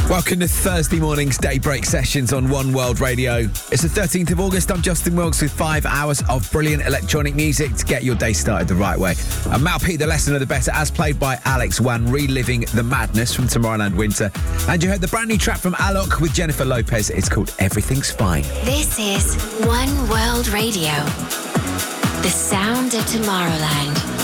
Welcome to Thursday morning's Daybreak Sessions on One World Radio. It's the 13th of August. I'm Justin Wilkes with 5 hours of brilliant electronic music to get your day started the right way. And Mal P, the lesson of the better, as played by Alex Wan, reliving the madness from Tomorrowland Winter. And you heard the brand new track from Alok with Jennifer Lopez. It's called Everything's Fine. This is One World Radio, the sound of Tomorrowland.